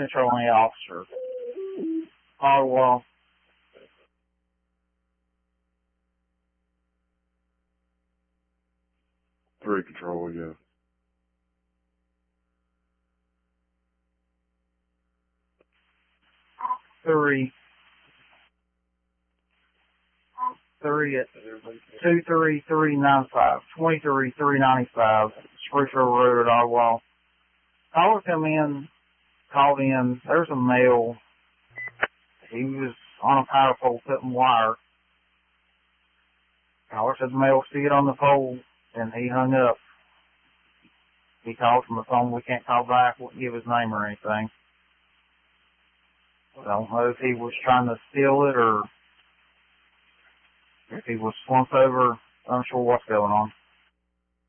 controlling officer. Ottawa. Three control, yeah. Three at 23395, 23395, Spruceville Road at Ottawa. Caller called in, there's a male. He was on a power pole cutting wire. Caller said the male see it on the pole, and he hung up. He called from the phone, we can't call back, wouldn't give his name or anything. I don't know if he was trying to steal it or if he was slumped over. Unsure what's going on.